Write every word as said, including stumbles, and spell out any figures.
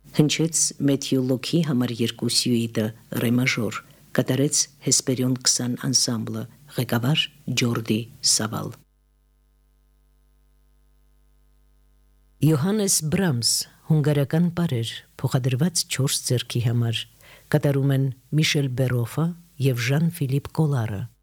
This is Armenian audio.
Հնչեց Մեթյու Լոքի համար երկու սյուիտը ռե մաժոր, կատարեց Հեսպերիոն քսան անսամբլը, ղեկավար Ջորդի Սավալ։ Յոհաննես Բրամս, հունգարական պարեր, փոխադրված չորս ձեռքի համար, կատարում են Միշել Բերոֆը և Ժան Ֆիլիպ Կոլարը։